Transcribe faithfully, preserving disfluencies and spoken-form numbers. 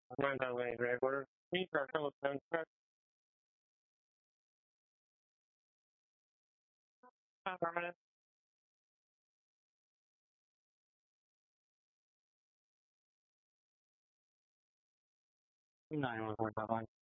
nine nine eight regular. Meet our telephone check. Affirmative. nine one four five one.